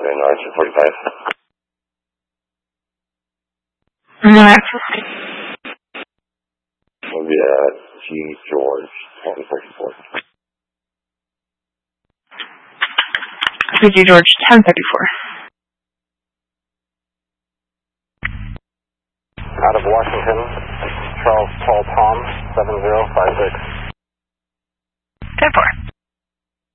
R245. No access. Will be G. George 1034. G. George 1034. Out of Washington, Charles Paul Tom 7056. 10-4.